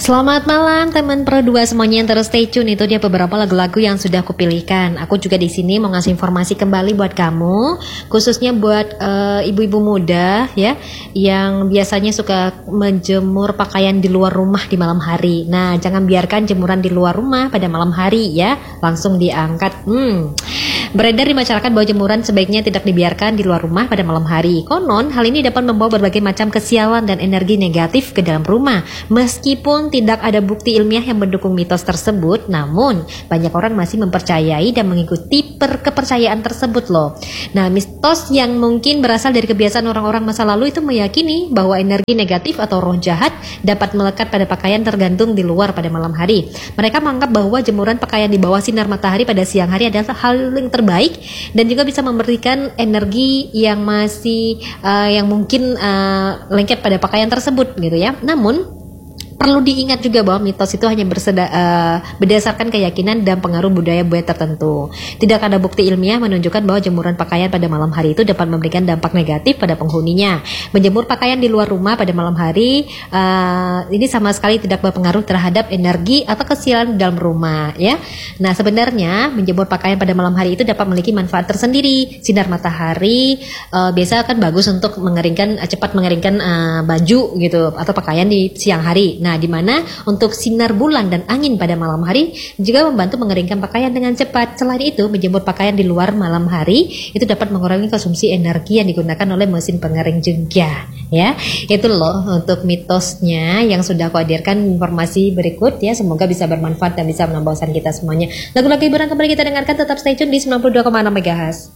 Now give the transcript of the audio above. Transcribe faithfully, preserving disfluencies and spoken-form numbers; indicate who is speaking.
Speaker 1: Selamat malam teman Pro dua semuanya yang terus stay tune. Itu dia beberapa lagu-lagu yang sudah aku pilihkan. Aku juga di sini mau ngasih informasi kembali buat kamu, khususnya buat uh, ibu-ibu muda ya yang biasanya suka menjemur pakaian di luar rumah di malam hari. Nah, jangan biarkan jemuran di luar rumah pada malam hari ya, langsung diangkat. Hmm. Beredar di masyarakat bahwa jemuran sebaiknya tidak dibiarkan di luar rumah pada malam hari. Konon, hal ini dapat membawa berbagai macam kesialan dan energi negatif ke dalam rumah. Meskipun tidak ada bukti ilmiah yang mendukung mitos tersebut, namun banyak orang masih mempercayai dan mengikuti per kepercayaan tersebut loh. Nah, mitos yang mungkin berasal dari kebiasaan orang-orang masa lalu itu meyakini bahwa energi negatif atau roh jahat dapat melekat pada pakaian tergantung di luar pada malam hari. Mereka menganggap bahwa jemuran pakaian di bawah sinar matahari pada siang hari adalah hal yang terbaik baik dan juga bisa memberikan energi yang masih uh, yang mungkin uh, lengket pada pakaian tersebut gitu ya. Namun perlu diingat juga bahwa mitos itu hanya berseda, uh, berdasarkan keyakinan dan pengaruh budaya-budaya tertentu. Tidak ada bukti ilmiah menunjukkan bahwa jemuran pakaian pada malam hari itu dapat memberikan dampak negatif pada penghuninya. Menjemur pakaian di luar rumah pada malam hari uh, ini sama sekali tidak berpengaruh terhadap energi atau kesialan di dalam rumah ya. Nah, sebenarnya menjemur pakaian pada malam hari itu dapat memiliki manfaat tersendiri. Sinar matahari uh, biasa kan bagus untuk mengeringkan uh, cepat mengeringkan uh, baju gitu atau pakaian di siang hari. Nah, di mana untuk sinar bulan dan angin pada malam hari juga membantu mengeringkan pakaian dengan cepat. Selain itu, menjemur pakaian di luar malam hari itu dapat mengurangi konsumsi energi yang digunakan oleh mesin pengering juga. Ya, itu loh untuk mitosnya yang sudah aku hadirkan informasi berikut ya. Semoga bisa bermanfaat dan bisa menambah wawasan kita semuanya. Lagu-lagu hiburan kembali kita dengarkan, tetap stay tune di sembilan puluh dua koma enam megahertz.